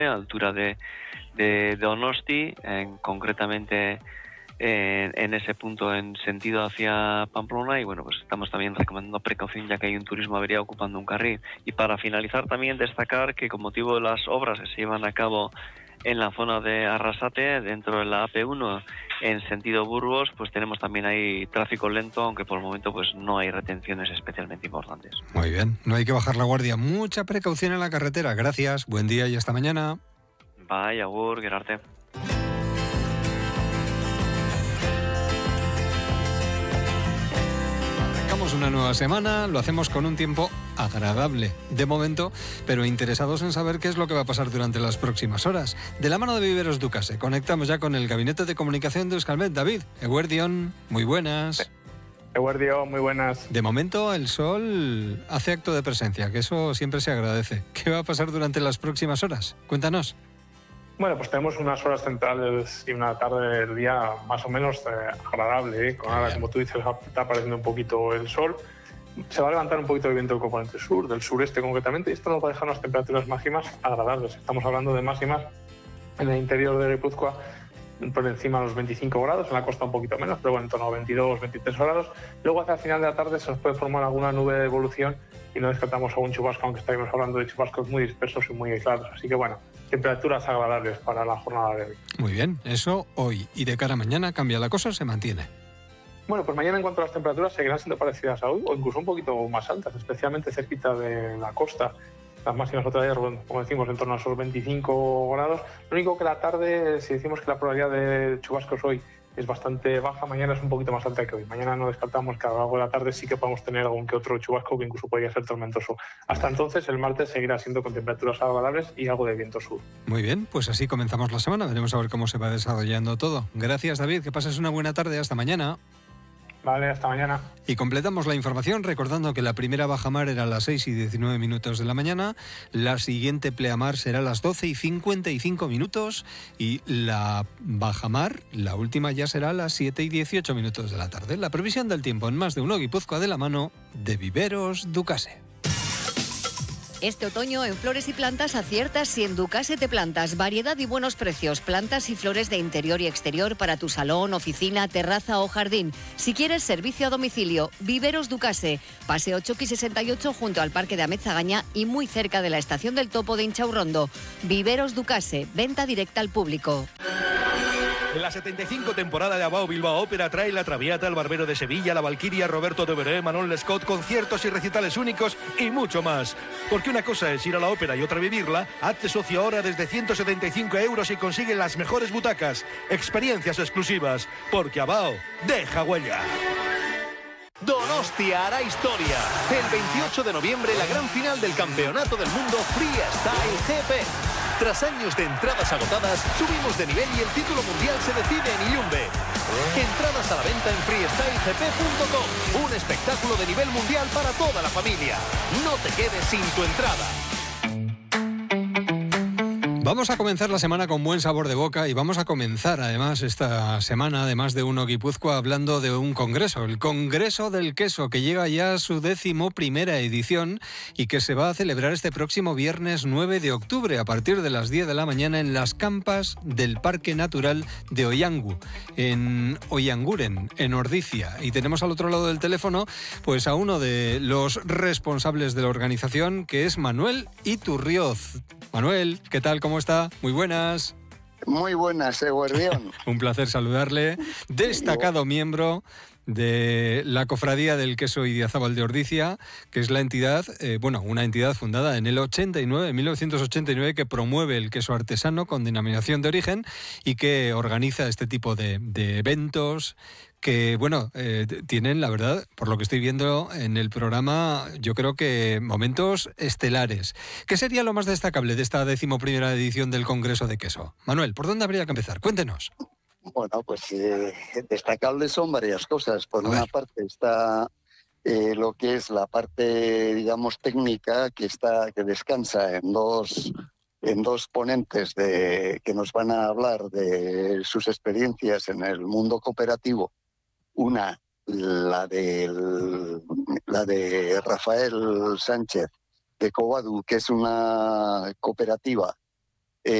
a altura de Donosti, concretamente en ese punto en sentido hacia Pamplona, y bueno, pues estamos también recomendando precaución ya que hay un turismo avería ocupando un carril. Y para finalizar también destacar que con motivo de las obras que se llevan a cabo en la zona de Arrasate, dentro de la AP1 en sentido Burgos, pues tenemos también ahí tráfico lento, aunque por el momento pues no hay retenciones especialmente importantes. Muy bien, no hay que bajar la guardia, mucha precaución en la carretera. Gracias, buen día y hasta mañana. Bye, agur, Gerarte. Una nueva semana, lo hacemos con un tiempo agradable de momento, pero interesados en saber qué es lo que va a pasar durante las próximas horas. De la mano de Viveros Ducase, conectamos ya con el Gabinete de Comunicación de Euskalmet. David, Eguerdión, muy buenas. Eguerdión, muy buenas. De momento el sol hace acto de presencia, que eso siempre se agradece. ¿Qué va a pasar durante las próximas horas? Cuéntanos. Bueno, pues tenemos unas horas centrales y una tarde del día más o menos agradable, con ahora, como tú dices, está apareciendo un poquito el sol. Se va a levantar un poquito el viento del componente sur, del sureste concretamente, y esto nos va a dejar unas temperaturas máximas agradables. Estamos hablando de máximas en el interior de Guipúzcoa por encima de los 25 grados, en la costa un poquito menos, pero bueno, en torno a 22, 23 grados. Luego hacia el final de la tarde se nos puede formar alguna nube de evolución y no descartamos algún chubasco, aunque estaremos hablando de chubascos muy dispersos y muy aislados. Así que bueno, temperaturas agradables para la jornada de hoy. Muy bien, eso hoy. ¿Y de cara a mañana cambia la cosa o se mantiene? Bueno, pues mañana en cuanto a las temperaturas seguirán siendo parecidas a hoy o incluso un poquito más altas, especialmente cerquita de la costa. Las máximas otra vez, como decimos, en torno a esos 25 grados. Lo único que la tarde, si decimos que la probabilidad de chubascos hoy es bastante baja, mañana es un poquito más alta que hoy. Mañana no descartamos que a lo largo de la tarde sí que podamos tener algún que otro chubasco que incluso podría ser tormentoso. Hasta entonces, el martes seguirá siendo con temperaturas agradables y algo de viento sur. Muy bien, pues así comenzamos la semana. Veremos a ver cómo se va desarrollando todo. Gracias, David. Que pases una buena tarde. Hasta mañana. Vale, hasta mañana. Y completamos la información recordando que la primera bajamar era a las 6:19 de la mañana, la siguiente pleamar será a las 12:55 y la bajamar, la última, ya será a las 7:18 de la tarde. La previsión del tiempo en Más de Uno Guipúzcoa, de la mano de Viveros Ducase. Este otoño en Flores y Plantas aciertas si en Ducase te plantas. Variedad y buenos precios. Plantas y flores de interior y exterior para tu salón, oficina, terraza o jardín. Si quieres servicio a domicilio, Viveros Ducase. Paseo Choqui 68 junto al Parque de Ametzagaña y muy cerca de la Estación del Topo de Inchaurrondo. Viveros Ducase. Venta directa al público. La 75 temporada de Abao Bilbao Ópera trae La Traviata, El Barbero de Sevilla, La Valquiria, Roberto de Veré, Manon Lescaut, conciertos y recitales únicos y mucho más. Porque una cosa es ir a la ópera y otra vivirla. Hazte socio ahora desde 175 € y consigue las mejores butacas. Experiencias exclusivas. Porque Abao deja huella. Donostia hará historia. El 28 de noviembre, la gran final del Campeonato del Mundo Freestyle GP. Tras años de entradas agotadas, subimos de nivel y el título mundial se decide en Illumbe. Entradas a la venta en freestylegp.com. Un espectáculo de nivel mundial para toda la familia. No te quedes sin tu entrada. Vamos a comenzar la semana con buen sabor de boca y vamos a comenzar además esta semana de Más de Uno Guipúzcoa hablando de un congreso, el Congreso del Queso, que llega ya a su 11ª edición y que se va a celebrar este próximo viernes 9 de octubre a partir de las 10 de la mañana en las campas del Parque Natural de Oiangu, en Oianguren, en Ordizia. Y tenemos al otro lado del teléfono pues a uno de los responsables de la organización, que es Manuel Iturrioz. Manuel, ¿qué tal? ¿Cómo está? Muy buenas. Muy buenas, Guardián. Un placer saludarle. Destacado miembro de la Cofradía del Queso Idiazábal de Ordizia, que es la entidad, una entidad fundada en el 1989, que promueve el queso artesano con denominación de origen y que organiza este tipo de eventos que, tienen, la verdad, por lo que estoy viendo en el programa, yo creo que momentos estelares. ¿Qué sería lo más destacable de esta 11ª edición del Congreso de Queso? Manuel, ¿por dónde habría que empezar? Cuéntenos. Bueno, pues destacables son varias cosas. Por una parte está lo que es la parte, digamos, técnica, que descansa en dos ponentes que nos van a hablar de sus experiencias en el mundo cooperativo. Una, la de Rafael Sánchez de Covadu, que es una cooperativa